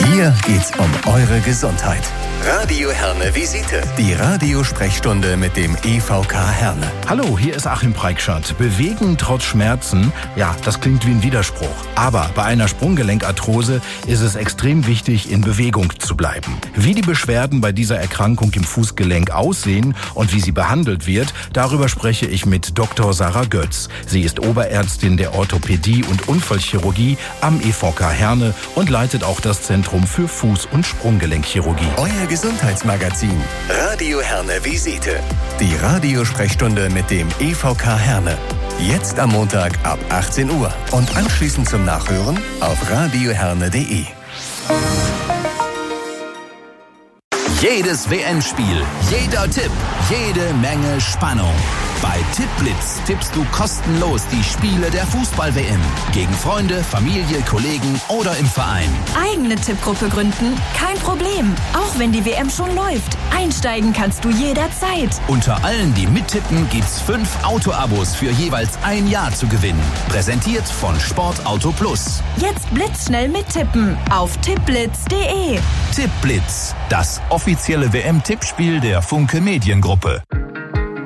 Hier geht's um eure Gesundheit. Radio Herne Visite. Die Radiosprechstunde mit dem EVK Herne. Hallo, hier ist Achim Preikschat. Bewegen trotz Schmerzen, ja, das klingt wie ein Widerspruch. Aber bei einer Sprunggelenkarthrose ist es extrem wichtig, in Bewegung zu bleiben. Wie die Beschwerden bei dieser Erkrankung im Fußgelenk aussehen und wie sie behandelt wird, darüber spreche ich mit Dr. Sarah Götz. Sie ist Oberärztin der Orthopädie und Unfallchirurgie am EVK Herne und leitet auch das Zentrum für Fuß- und Sprunggelenkchirurgie. Euer Gesundheitsmagazin. Radio Herne Visite. Die Radiosprechstunde mit dem EVK Herne. Jetzt am Montag ab 18 Uhr und anschließend zum Nachhören auf radioherne.de. Jedes WM-Spiel, jeder Tipp, jede Menge Spannung. Bei Tippblitz tippst du kostenlos die Spiele der Fußball-WM. Gegen Freunde, Familie, Kollegen oder im Verein. Eigene Tippgruppe gründen? Kein Problem. Auch wenn die WM schon läuft. Einsteigen kannst du jederzeit. Unter allen, die mittippen, gibt's 5 Auto-Abos für jeweils ein Jahr zu gewinnen. Präsentiert von Sportauto Plus. Jetzt blitzschnell mittippen auf tippblitz.de. Tippblitz, das offizielle WM-Tippspiel der Funke Mediengruppe.